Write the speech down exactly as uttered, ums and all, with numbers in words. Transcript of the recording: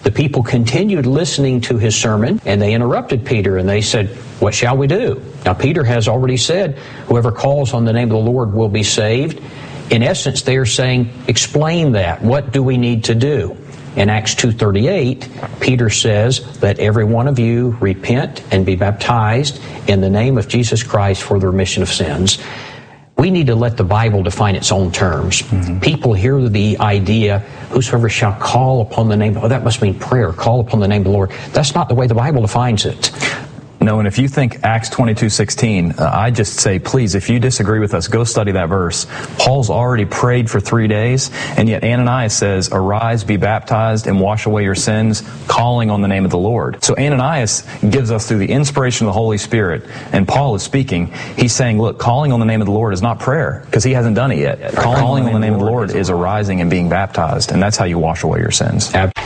The people continued listening to his sermon, and they interrupted Peter, and they said, "What shall we do?" Now, Peter has already said, whoever calls on the name of the Lord will be saved. In essence, they are saying, explain that. What do we need to do? In Acts two thirty-eight, Peter says, "Let every one of you repent and be baptized in the name of Jesus Christ for the remission of sins." We need to let the Bible define its own terms. Mm-hmm. People hear the idea, whosoever shall call upon the name, oh, that must mean prayer, call upon the name of the Lord. That's not the way the Bible defines it. No, and if you think Acts twenty-two sixteen, uh, I just say, please, if you disagree with us, go study that verse. Paul's already prayed for three days, and yet Ananias says, "Arise, be baptized, and wash away your sins, calling on the name of the Lord." So Ananias gives us through the inspiration of the Holy Spirit, and Paul is speaking. He's saying, look, calling on the name of the Lord is not prayer, because he hasn't done it yet. Calling, calling on the name of the Lord is arising and being baptized, and that's how you wash away your sins. Absolutely.